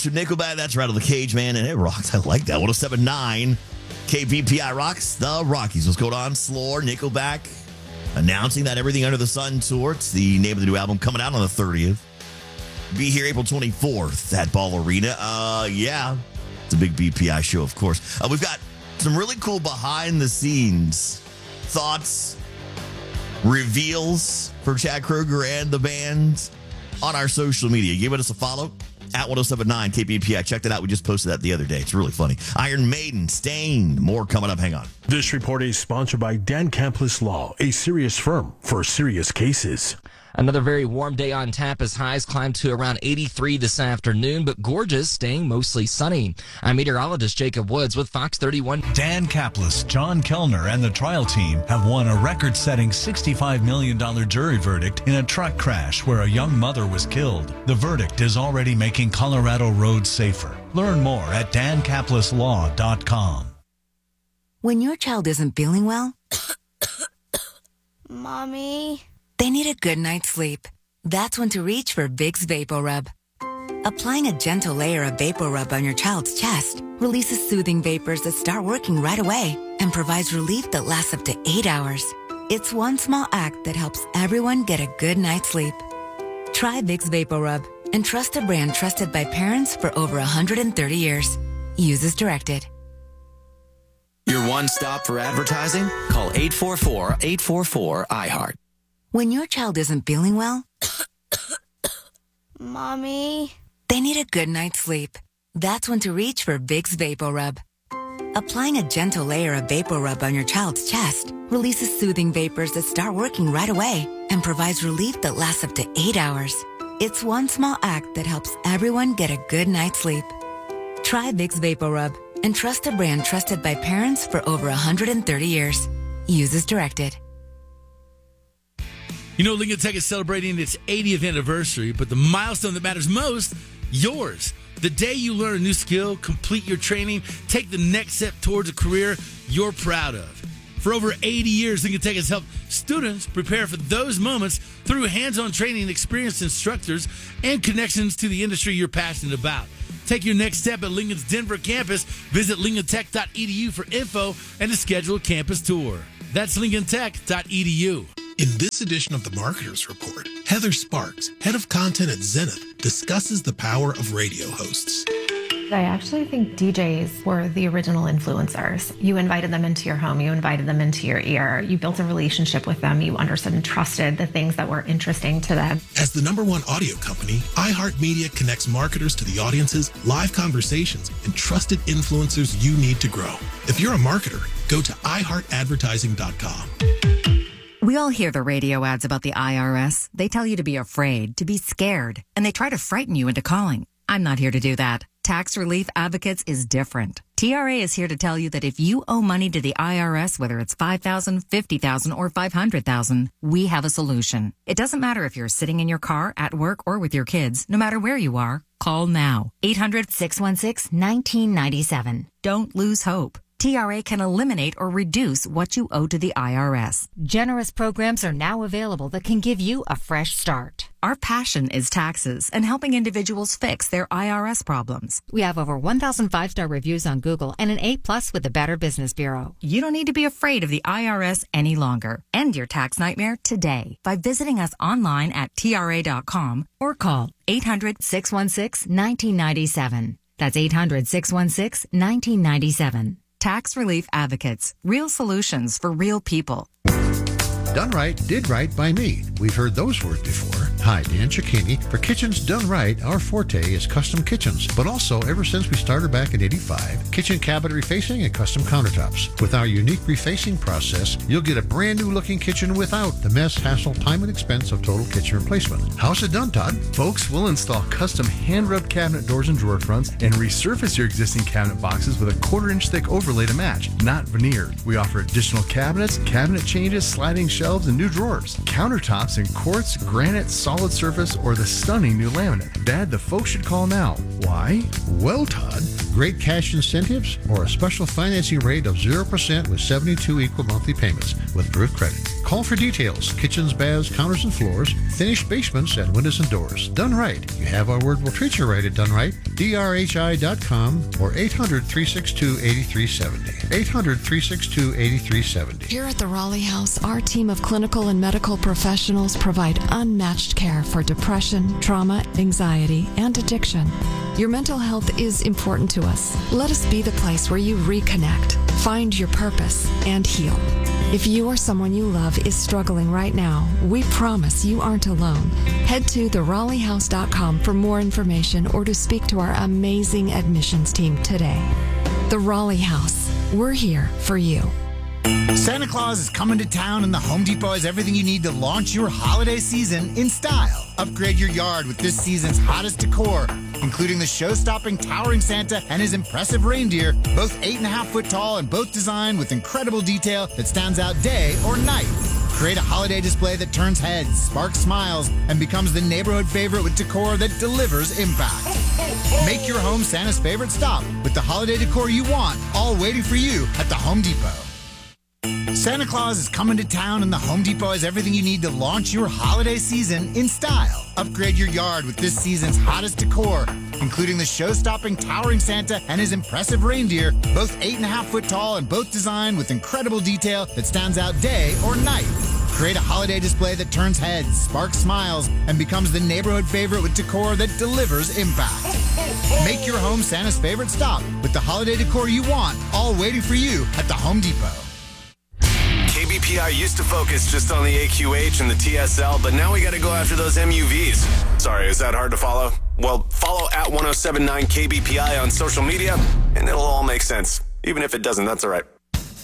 to Nickelback. That's Rattle the Cage, man, and it rocks. I like that. 107.9 KBPI rocks the Rockies. What's going on? Slore, Nickelback, announcing that Everything Under the Sun tour. It's the name of the new album coming out on the 30th. Be here April 24th at Ball Arena. Yeah, it's a big BPI show, of course. We've got some really cool behind-the-scenes thoughts, reveals for Chad Kroeger and the band on our social media. Give us a follow at 1079 KBPI. Check that out. We just posted that the other day. It's really funny. Iron Maiden, Stained, more coming up. Hang on. This report is sponsored by Dan Campus Law, a serious firm for serious cases. Another very warm day on tap as highs climbed to around 83 this afternoon, but gorgeous, staying mostly sunny. I'm meteorologist Jacob Woods with Fox 31. Dan Kaplis, John Kellner, and the trial team have won a record-setting $65 million jury verdict in a truck crash where a young mother was killed. The verdict is already making Colorado roads safer. Learn more at dankapleslaw.com. When your child isn't feeling well, Mommy, they need a good night's sleep. That's when to reach for Vicks VapoRub. Applying a gentle layer of VapoRub on your child's chest releases soothing vapors that start working right away and provides relief that lasts up to 8 hours. It's one small act that helps everyone get a good night's sleep. Try Vicks VapoRub and trust a brand trusted by parents for over 130 years. Use as directed. Your one stop for advertising? Call 844-844-iHeart. When your child isn't feeling well, Mommy, they need a good night's sleep. That's when to reach for Vicks VapoRub. Applying a gentle layer of VapoRub on your child's chest releases soothing vapors that start working right away and provides relief that lasts up to 8 hours. It's one small act that helps everyone get a good night's sleep. Try Vicks VapoRub and trust a brand trusted by parents for over 130 years. Use as directed. You know, Lincoln Tech is celebrating its 80th anniversary, but the milestone that matters most, yours. The day you learn a new skill, complete your training, take the next step towards a career you're proud of. For over 80 years, Lincoln Tech has helped students prepare for those moments through hands-on training, experienced instructors, and connections to the industry you're passionate about. Take your next step at Lincoln's Denver campus. Visit lincolntech.edu for info and to schedule a campus tour. That's lincolntech.edu. In this edition of the Marketers Report, Heather Sparks, head of content at Zenith, discusses the power of radio hosts. I actually think DJs were the original influencers. You invited them into your home, you invited them into your ear, you built a relationship with them, you understood and trusted the things that were interesting to them. As the #1 audio company, iHeartMedia connects marketers to the audiences, live conversations, and trusted influencers you need to grow. If you're a marketer, go to iHeartAdvertising.com. We all hear the radio ads about the IRS. They tell you to be afraid, to be scared, and they try to frighten you into calling. I'm not here to do that. Tax Relief Advocates is different. TRA is here to tell you that if you owe money to the IRS, whether it's $5,000, $50,000, or $500,000, we have a solution. It doesn't matter if you're sitting in your car, at work, or with your kids. No matter where you are, call now. 800-616-1997. Don't lose hope. TRA can eliminate or reduce what you owe to the IRS. Generous programs are now available that can give you a fresh start. Our passion is taxes and helping individuals fix their IRS problems. We have over 1,000 5-star reviews on Google and an A+ with the Better Business Bureau. You don't need to be afraid of the IRS any longer. End your tax nightmare today by visiting us online at TRA.com or call 800-616-1997. That's 800-616-1997. Tax Relief Advocates. Real solutions for real people. Done right, did right by me. We've heard those words before. Hi, Dan Cicchini. For Kitchens Done Right, our forte is custom kitchens. But also, ever since we started back in '85, kitchen cabinet refacing and custom countertops. With our unique refacing process, you'll get a brand new looking kitchen without the mess, hassle, time, and expense of total kitchen replacement. How's it done, Todd? Folks, we'll install custom hand-rubbed cabinet doors and drawer fronts and resurface your existing cabinet boxes with a 1/4-inch thick overlay to match, not veneered. We offer additional cabinets, cabinet changes, sliding shelves, and new drawers. Countertops in quartz, granite, solid surface, or the stunning new laminate. Dad, the folks should call now. Why? Well, Todd, great cash incentives, or a special financing rate of 0% with 72 equal monthly payments with approved credit. Call for details. Kitchens, baths, counters, and floors, finished basements, and windows and doors. Done right. You have our word, we'll treat you right at Done Right. DRHI.com or 800-362-8370. 800-362-8370. Here at the Raleigh House, our team of clinical and medical professionals provide unmatched care for depression, trauma, anxiety, and addiction. Your mental health is important to us. Let us be the place where you reconnect, find your purpose, and heal. If you or someone you love is struggling right now, we promise you aren't alone. Head to theRaleighHouse.com for more information or to speak to our amazing admissions team today. The Raleigh House. We're here for you. Santa Claus is coming to town, and the Home Depot has everything you need to launch your holiday season in style. Upgrade your yard with this season's hottest decor, including the show-stopping towering Santa and his impressive reindeer, both 8.5 foot tall and both designed with incredible detail that stands out day or night. Create a holiday display that turns heads, sparks smiles, and becomes the neighborhood favorite with decor that delivers impact. Make your home Santa's favorite stop with the holiday decor you want, all waiting for you at the Home Depot. Santa Claus is coming to town, and the Home Depot has everything you need to launch your holiday season in style. Upgrade your yard with this season's hottest decor, including the show-stopping towering Santa and his impressive reindeer, both 8.5 foot tall and both designed with incredible detail that stands out day or night. Create a holiday display that turns heads, sparks smiles, and becomes the neighborhood favorite with decor that delivers impact. Make your home Santa's favorite stop with the holiday decor you want, all waiting for you at the Home Depot. KBPI used to focus just on the AQH and the TSL, but now we got to go after those MUVs. Sorry, is that hard to follow? Well, follow at 1079 KBPI on social media, and it'll all make sense. Even if it doesn't, that's all right.